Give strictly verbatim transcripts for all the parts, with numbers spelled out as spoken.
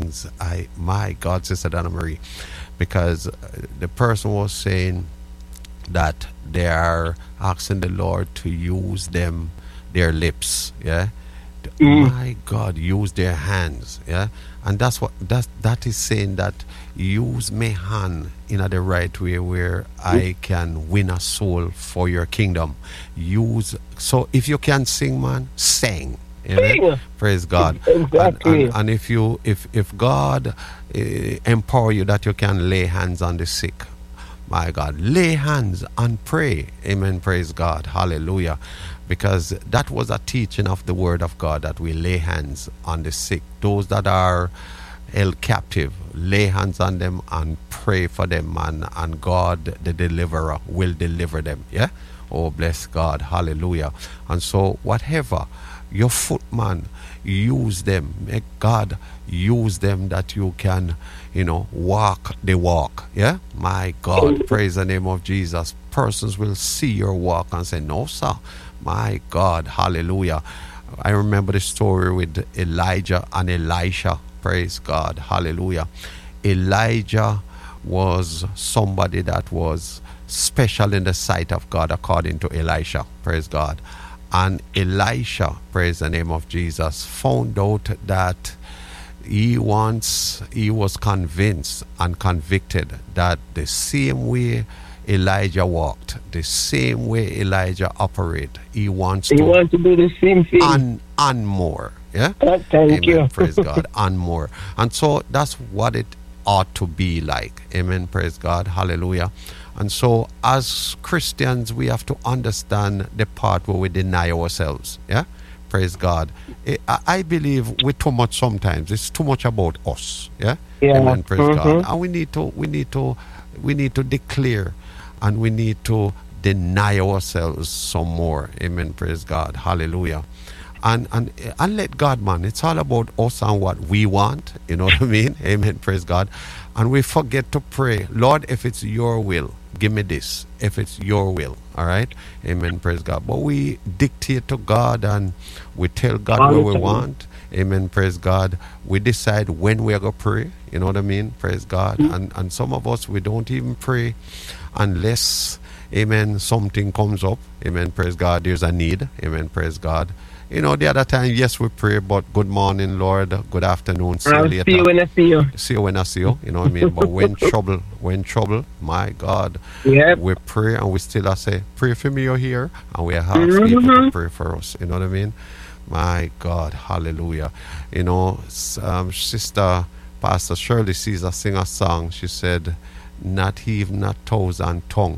things. I, my God, Sister Donna Marie, because the person was saying that they are asking the Lord to use them, their lips, yeah. Mm. My God, use their hands, yeah. And that's what that that is saying, that use my hand in a the right way where mm. I can win a soul for your kingdom. Use, so if you can sing, man, sing. Amen. Yeah. Praise God. Exactly. And, and, and if you if if God uh, empower you that you can lay hands on the sick, my God, lay hands and pray. Amen. Praise God. Hallelujah. Because that was a teaching of the word of God, that we lay hands on the sick, those that are held captive, lay hands on them and pray for them, and, and God, the deliverer, will deliver them. Yeah. Oh, bless God. Hallelujah. And so whatever your footman, use them. Make God use them, that you can, you know, walk the walk. Yeah. My God, praise the name of Jesus. Persons will see your walk and say, no, sir. My God, hallelujah. I remember the story with Elijah and Elisha. Praise God, hallelujah. Elijah was somebody that was special in the sight of God, according to Elisha. Praise God. And Elisha, praise the name of Jesus, found out that he once, he was convinced and convicted that the same way Elijah walked, the same way Elijah operated, he wants he to, wants to do the same thing. And, and more. Yeah? Uh, thank Amen. you. Praise God. And more. And so that's what it ought to be like. Amen. Praise God. Hallelujah. And so as Christians, we have to understand the part where we deny ourselves. Yeah. Praise God. I, I believe we too much sometimes. It's too much about us. Yeah. Yeah. Amen. Praise Mm-hmm. God. And we need to, we need to, we need to declare, and we need to deny ourselves some more. Amen. Praise God. Hallelujah. And, and and let God, man. It's all about us and what we want. You know what I mean? Amen. Praise God. And we forget to pray. Lord, if it's your will, give me this. If it's your will. All right? Amen. Praise God. But we dictate to God, and we tell God what we want. Amen. Praise God. We decide when we are going to pray. You know what I mean? Praise God. Mm-hmm. And, and some of us, we don't even pray unless, amen, something comes up. Amen. Praise God. There's a need. Amen. Praise God. You know, the other time, yes, we pray, but good morning, Lord, good afternoon, see you I'll later. See you when I see you. See you when I see you, you know what I mean? But when trouble, when trouble, my God, yep. we pray, and we still are say, pray for me, you're here, and we ask mm-hmm. people to pray for us, you know what I mean? My God, hallelujah. You know, um, Sister Pastor Shirley Caesar sing a song. She said, not even a thousand tongue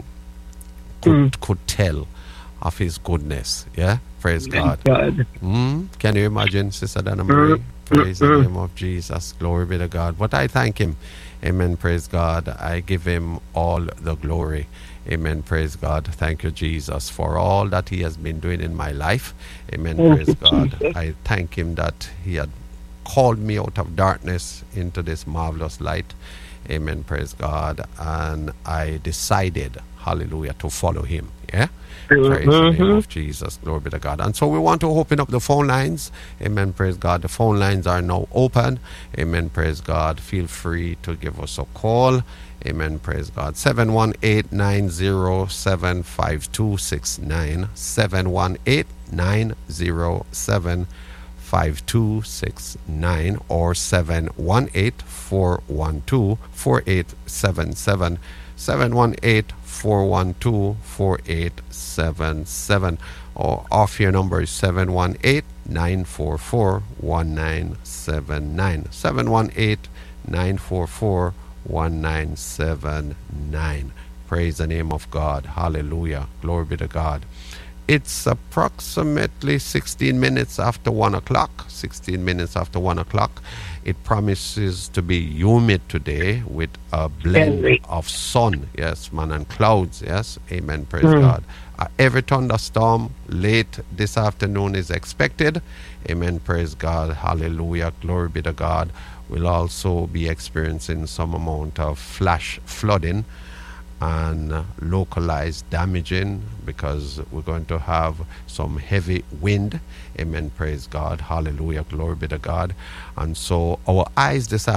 could, mm. could tell of his goodness, yeah? Praise God. God. Mm, can you imagine, Sister Donna Marie? Praise the name of Jesus. Glory be to God. But I thank him. Amen. Praise God. I give him all the glory. Amen. Praise God. Thank you, Jesus, for all that he has been doing in my life. Amen. Praise God. I thank him that he had called me out of darkness into this marvelous light. Amen. Praise God. And I decided, hallelujah, to follow him. Yeah. Praise mm-hmm. the name of Jesus. Glory be to God. And so we want to open up the phone lines. Amen. Praise God. The phone lines are now open. Amen. Praise God. Feel free to give us a call. Amen. Praise God. seven one eight, nine zero seven, five two six nine. seven one eight, nine zero seven, five two six nine or seven one eight, four one two, four eight seven seven. seven one eight, four one two, four eight seven seven, or off your number is seven one eight, nine four four, one nine seven nine. seven one eight, nine four four, one nine seven nine. Praise the name of God. Hallelujah. Glory be to God. It's approximately sixteen minutes after one o'clock. sixteen minutes after one o'clock. It promises to be humid today with a blend of sun, yes, man, and clouds, yes. Amen. Praise mm. God. Uh, every thunderstorm late this afternoon is expected. Amen. Praise God. Hallelujah. Glory be to God. We'll also be experiencing some amount of flash flooding and localized damaging, because we're going to have some heavy wind. Amen. Praise God. Hallelujah. Glory be to God. And so our eyes this